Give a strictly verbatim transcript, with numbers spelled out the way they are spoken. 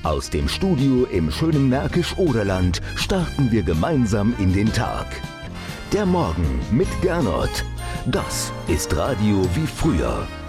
Aus dem Studio im schönen Märkisch-Oderland starten wir gemeinsam in den Tag. Der Morgen mit Gernot. Das ist Radio wie früher.